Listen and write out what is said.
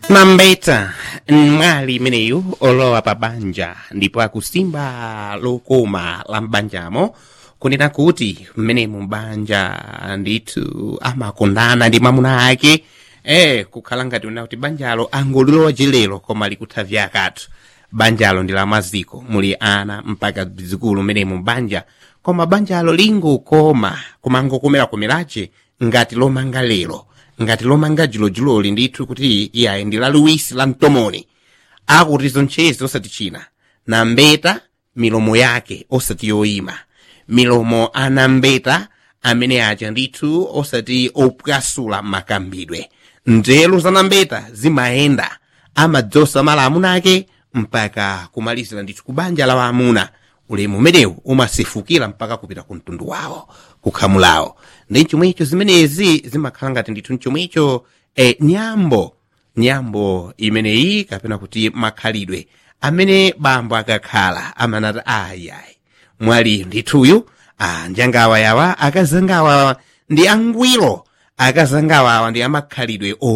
Mambeta mwali meneyu olowa pa banja ndipo akusimba lokoma la mbanjamo kunena kuti mmenemu banja ndithu amakondana ndi mwamuna ake kukhala ngati una kuti banjalo angolilowa chilelo koma likutha vyakathu. Banjalo ndi la maziko muli ana mpaka bzikulu mmenemu banja koma banjalo lingokoma kumangokomerakomerache ngati lomanga lero ngati lomanga jilojiloli ndithu kuti iyayi ndi la Luisi la Mtomoni akuti zonchezi osati china na mbeta milomo yake osati yoyima milomo ana mbeta amene aja ndithu osati opwasula makambidwe nzeru za nambeta zimayenda amadzosa mala amuna ake mpaka kumalizira ndithu kubanja la waamuna ulemu umenewu umasefukira mpaka kupita ku mtundu wawo kukhamulawo ndi chomwecho zimenezi zimakhala ngati ndithu chomwecho nyambo imeneyi kapena kuti makhalidwe amene bambo akakhala amanati ayayi mwali ndithuyu njangawa yawa akazangawa ndi angwiro akazangawa ndi amakhalidwe